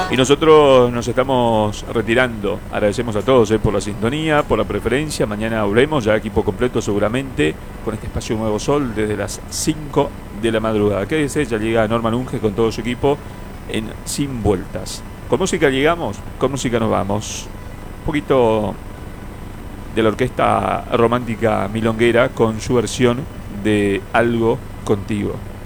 Y nosotros nos estamos retirando. Agradecemos a todos por la sintonía, por la preferencia. Mañana volvemos, ya equipo completo seguramente, con este espacio Nuevo Sol desde las 5 de la madrugada. Quédese, ya llega Norman Unge con todo su equipo en Sin Vueltas. Con música llegamos, con música nos vamos. Un poquito de la orquesta romántica milonguera con su versión de Algo Contigo.